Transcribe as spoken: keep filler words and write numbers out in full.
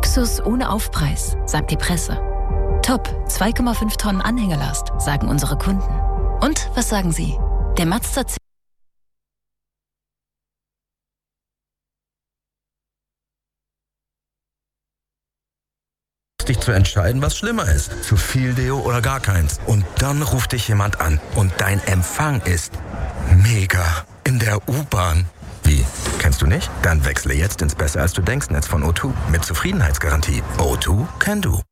Luxus ohne Aufpreis, sagt die Presse. Top, zwei Komma fünf Tonnen Anhängelast, sagen unsere Kunden. Und was sagen Sie? Der Mazda C dich zu entscheiden, was schlimmer ist. Zu viel Deo oder gar keins. Und dann ruft dich jemand an und dein Empfang ist mega. In der U-Bahn. Wie? Kennst du nicht? Dann wechsle jetzt ins Besser als du denkst Netz von O zwei mit Zufriedenheitsgarantie. O zwei can do.